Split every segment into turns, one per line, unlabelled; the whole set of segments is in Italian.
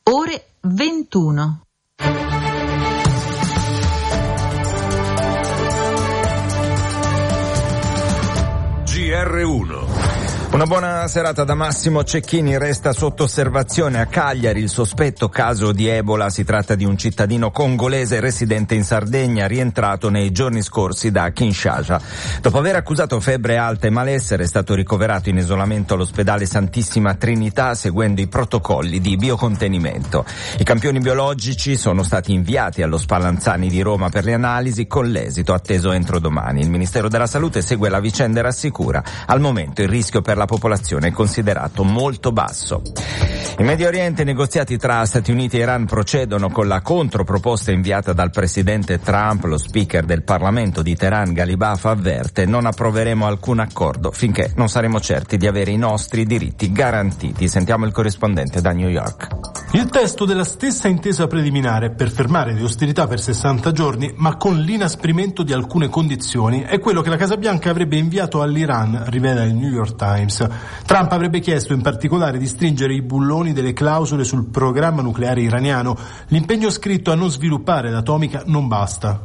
ore 21.
GR1.
Una buona serata da Massimo Cecchini. Resta sotto osservazione a Cagliari il sospetto caso di Ebola. Si tratta di un cittadino congolese residente in Sardegna, rientrato nei giorni scorsi da Kinshasa. Dopo aver accusato febbre alta e malessere, è stato ricoverato in isolamento all'ospedale Santissima Trinità seguendo i protocolli di biocontenimento. I campioni biologici sono stati inviati allo Spallanzani di Roma per le analisi, con l'esito atteso entro domani. Il Ministero della Salute segue la vicenda e rassicura: al momento il rischio per la popolazione è considerato molto basso. In Medio Oriente i negoziati tra Stati Uniti e Iran procedono con la controproposta inviata dal presidente Trump. Lo speaker del Parlamento di Teheran, Ghalibaf, avverte: non approveremo alcun accordo finché non saremo certi di avere i nostri diritti garantiti. Sentiamo il corrispondente da New York.
Il testo della stessa intesa preliminare per fermare le ostilità per 60 giorni, ma con l'inasprimento di alcune condizioni, è quello che la Casa Bianca avrebbe inviato all'Iran, rivela il New York Times. Trump avrebbe chiesto in particolare di stringere i bulloni delle clausole sul programma nucleare iraniano. L'impegno scritto a non sviluppare l'atomica non basta.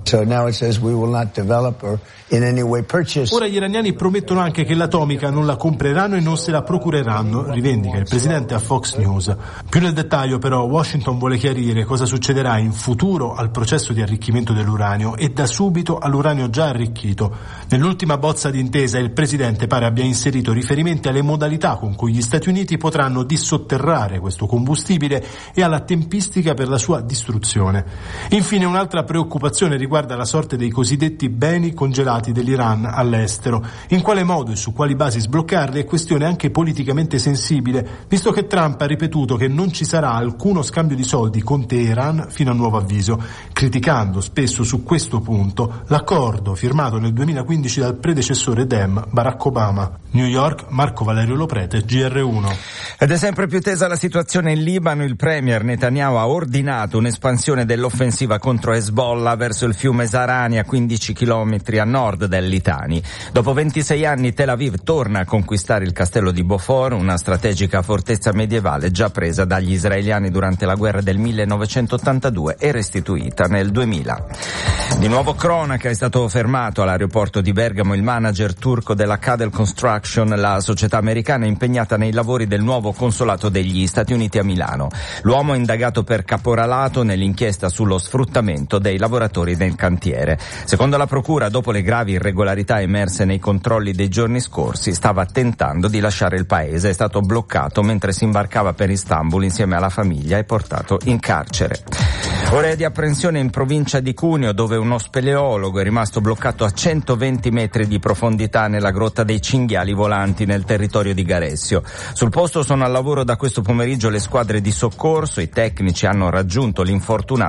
Ora gli iraniani promettono anche che l'atomica non la compreranno e non se la procureranno, rivendica il presidente a Fox News. Più nel dettaglio però Washington vuole chiarire cosa succederà in futuro al processo di arricchimento dell'uranio e da subito all'uranio già arricchito. Nell'ultima bozza di intesa il presidente pare abbia inserito riferimenti alle modalità con cui gli Stati Uniti potranno dissotterrare questo combustibile e alla tempistica per la sua distruzione. Infine un'altra preoccupazione riguarda la sorte dei cosiddetti beni congelati dell'Iran all'estero. In quale modo e su quali basi sbloccarli è questione anche politicamente sensibile, visto che Trump ha ripetuto che non ci sarà alcuno scambio di soldi con Teheran fino a nuovo avviso, criticando spesso su questo punto l'accordo firmato nel 2015 dal predecessore Dem, Barack Obama. New York, Marco Valerio Loprete, GR1.
Ed è sempre più tesa la situazione in Libano. Il premier Netanyahu ha ordinato un'espansione dell'offensiva contro Hezbollah verso il fiume Zarani, a 15 chilometri a nord del Litani. Dopo 26 anni Tel Aviv torna a conquistare il castello di Beaufort, una strategica fortezza medievale già presa dagli israeliani durante la guerra del 1982 e restituita nel 2000. Di nuovo cronaca: è stato fermato all'aeroporto di Bergamo il manager turco della Cadel Construction, la società americana impegnata nei lavori del nuovo consolato degli Stati Uniti a Milano. L'uomo è indagato per caporalato nell'inchiesta sullo sfruttamento dei lavoratori del cantiere. Secondo la procura, dopo le gravi irregolarità emerse nei controlli dei giorni scorsi, stava tentando di lasciare il paese. È stato bloccato mentre si imbarcava per Istanbul insieme alla famiglia e portato in carcere. Ore di apprensione in provincia di Cuneo, dove uno speleologo è rimasto bloccato a 120 metri di profondità nella grotta dei cinghiali volanti nel territorio di Garessio. Sul posto sono al lavoro da questo pomeriggio le squadre di soccorso. I tecnici hanno raggiunto l'infortunato